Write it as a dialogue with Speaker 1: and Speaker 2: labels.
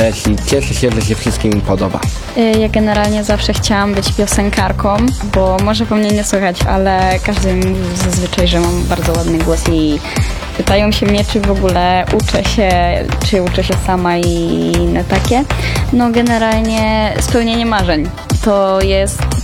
Speaker 1: też i cieszę się, że się wszystkim podoba.
Speaker 2: Ja generalnie zawsze chciałam być piosenkarką, bo może po mnie nie słychać, ale każdy mi mówił zazwyczaj, że mam bardzo ładny głos i pytają się mnie, czy w ogóle uczę się sama i inne takie. No generalnie spełnienie marzeń to jest